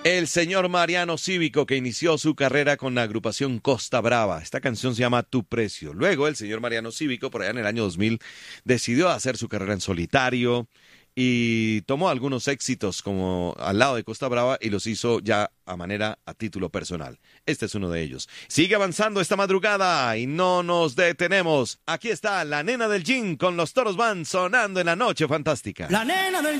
El señor Mariano Cívico, que inició su carrera con la agrupación Costa Brava. Esta canción se llama Tu Precio. Luego el señor Mariano Cívico, por allá en el año 2000, decidió hacer su carrera en solitario y tomó algunos éxitos como al lado de Costa Brava y los hizo ya a título personal. Este es uno de ellos. Sigue avanzando esta madrugada y no nos detenemos. Aquí está la nena del gym con los Toros Van sonando en la noche fantástica. La nena del